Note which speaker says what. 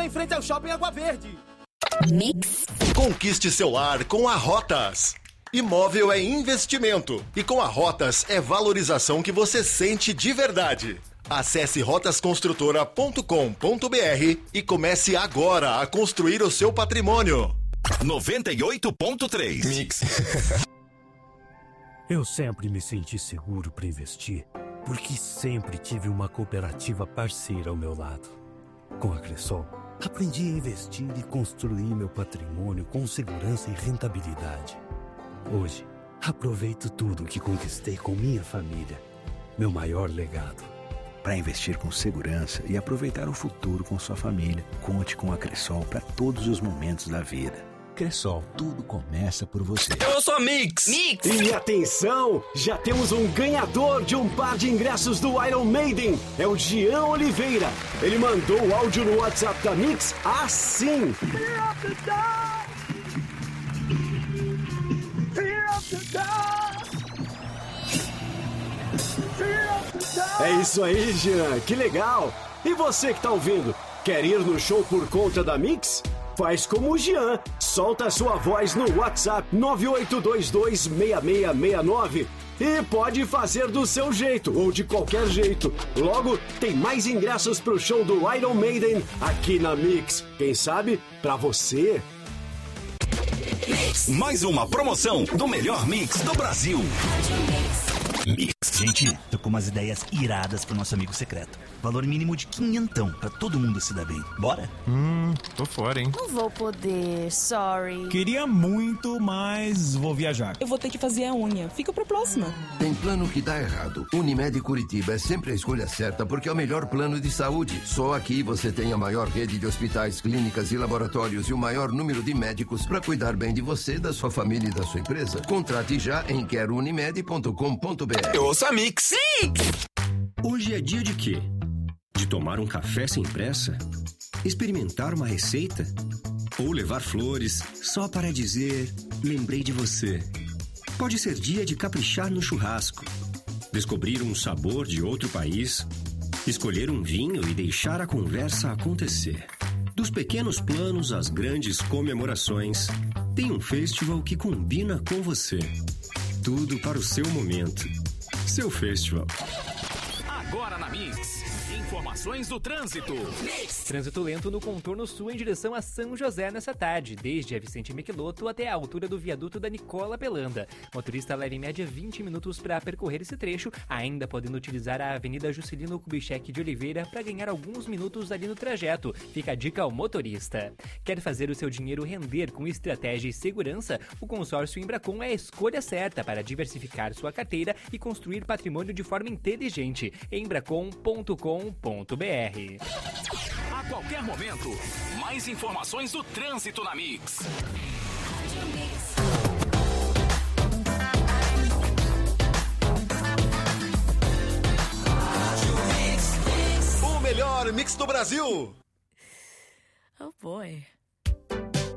Speaker 1: em frente ao Shopping Água Verde.
Speaker 2: Mix.
Speaker 3: Conquiste seu lar com a Rotas. Imóvel é investimento e com a Rotas é valorização que você sente de verdade. Acesse rotasconstrutora.com.br e comece agora a construir o seu patrimônio.
Speaker 4: 98.3 Mix.
Speaker 5: Eu sempre me senti seguro para investir, porque sempre tive uma cooperativa parceira ao meu lado. Com a Cressol, aprendi a investir e construir meu patrimônio com segurança e rentabilidade. Hoje, aproveito tudo que conquistei com minha família. Meu maior legado.
Speaker 6: Para investir com segurança e aproveitar o futuro com sua família, conte com a Cressol para todos os momentos da vida. Cressol, tudo começa por você.
Speaker 4: Eu sou a Mix.
Speaker 7: E atenção, já temos um ganhador de um par de ingressos do Iron Maiden. É o Jean Oliveira. Ele mandou o áudio no WhatsApp da Mix assim. É isso aí, Jean, que legal! E você que tá ouvindo, quer ir no show por conta da Mix? Faz como o Jean, solta a sua voz no WhatsApp 98226669 e pode fazer do seu jeito ou de qualquer jeito. Logo, tem mais ingressos pro show do Iron Maiden aqui na Mix. Quem sabe, pra você.
Speaker 4: Mais uma promoção do melhor mix do Brasil. Mix.
Speaker 8: Gente, tô com umas ideias iradas pro nosso amigo secreto. Valor mínimo de quinhentão pra todo mundo se dar bem. Bora?
Speaker 9: Tô fora, hein?
Speaker 2: Não vou poder, sorry.
Speaker 9: Queria muito, mas vou viajar.
Speaker 10: Eu vou ter que fazer a unha. Fica pra próxima.
Speaker 11: Tem plano que dá errado. Unimed Curitiba é sempre a escolha certa porque é o melhor plano de saúde. Só aqui você tem a maior rede de hospitais, clínicas e laboratórios e o maior número de médicos para cuidar bem de você, da sua família e da sua empresa. Contrate já em querounimed.com.br.
Speaker 4: Eu ouço a Mix.
Speaker 7: Hoje é dia de quê? De tomar um café sem pressa? Experimentar uma receita? Ou levar flores só para dizer, lembrei de você? Pode ser dia de caprichar no churrasco, descobrir um sabor de outro país, escolher um vinho e deixar a conversa acontecer. Dos pequenos planos às grandes comemorações, tem um festival que combina com você. Tudo para o seu momento. Seu festival.
Speaker 4: Agora na Mix. Informações do trânsito.
Speaker 12: Trânsito lento no contorno sul em direção a São José nessa tarde, desde a Vicente Michelotto até a altura do viaduto da Nicola Pelanda. Motorista leva em média 20 minutos para percorrer esse trecho, ainda podendo utilizar a Avenida Juscelino Kubitschek de Oliveira para ganhar alguns minutos ali no trajeto. Fica a dica ao motorista. Quer fazer o seu dinheiro render com estratégia e segurança? O consórcio Embracon é a escolha certa para diversificar sua carteira e construir patrimônio de forma inteligente. Embracon.com.br.
Speaker 4: A qualquer momento, mais informações do trânsito na Mix.
Speaker 3: O melhor mix do Brasil.
Speaker 2: Oh boy.